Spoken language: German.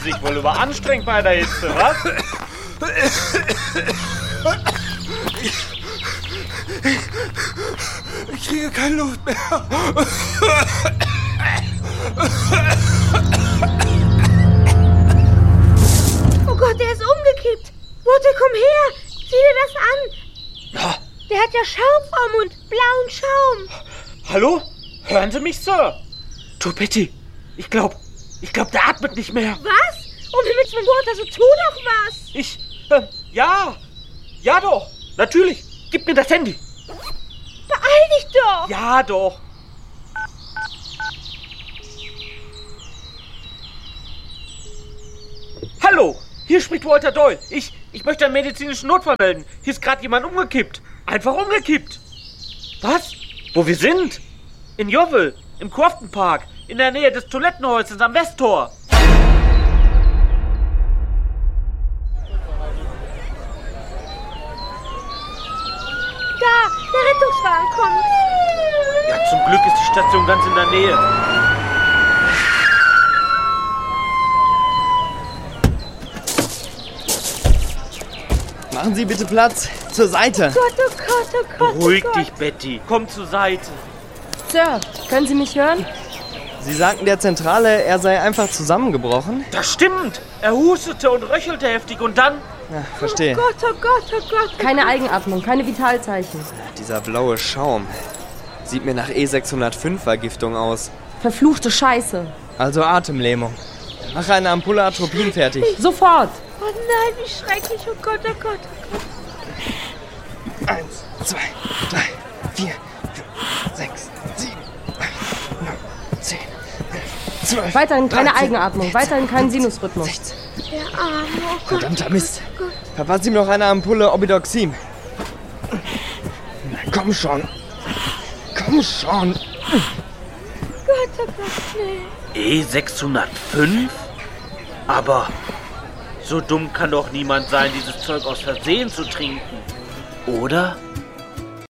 sich wohl überanstrengt bei der Hitze, was? Ich kriege keine Luft mehr. Oh Gott, der ist umgekippt. Mutter, komm her. Sieh dir das an. Der hat ja Schaum vom Mund. Blauen Schaum. Hallo? Hören Sie mich, Sir? Du, Betty, ich glaub, der atmet nicht mehr. Was? Um Himmels Willen, Mutter, so tu doch was. Ja doch, natürlich. Gib mir das Handy. Beeil dich doch. Ja doch. Hallo, hier spricht Walter Doyle. Ich möchte einen medizinischen Notfall melden. Hier ist gerade jemand umgekippt. Einfach umgekippt. Was? Wo wir sind? In Yeovil, im Crofton Park, in der Nähe des Toilettenhäuschens am Westtor. Da, der Rettungswagen kommt. Ja, zum Glück ist die Station ganz in der Nähe. Machen Sie bitte Platz. Zur Seite. Gott, oh Gott, oh Gott. Beruhig dich, Betty. Komm zur Seite. Sir, können Sie mich hören? Sie sagten der Zentrale, er sei einfach zusammengebrochen? Das stimmt. Er hustete und röchelte heftig und dann... Ja, verstehe. Oh Gott, oh Gott, oh Gott. Keine Eigenatmung, keine Vitalzeichen. Dieser blaue Schaum. Sieht mir nach E605-Vergiftung aus. Verfluchte Scheiße. Also Atemlähmung. Mach eine Ampulle Atropin fertig. Sofort. Oh nein, wie schrecklich. Oh Gott, oh Gott, oh Gott. 1, 2, 3, 4, 5, 6, 7, 8, 9, 10, 11, 12. Weiterhin keine 13, Eigenatmung, weiterhin keinen Sinusrhythmus. 16. Der Arme, oh Gott. Verdammter Mist. Oh Gott. Verpasst ihm noch eine Ampulle Obidoxim. Na, komm schon. Komm schon. Gott, oh Gott, nee. E605? Aber so dumm kann doch niemand sein, dieses Zeug aus Versehen zu trinken. Oder?